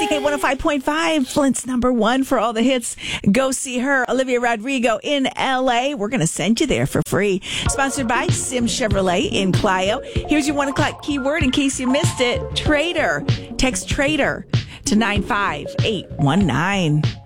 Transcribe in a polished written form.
KCK 105.5, Flint's number one for all the hits. Go see her, Olivia Rodrigo in LA. We're going to send you there for free. Sponsored by Sim Chevrolet in Clio. Here's your 1 o'clock keyword in case you missed it. Trader. Text Trader to 95819.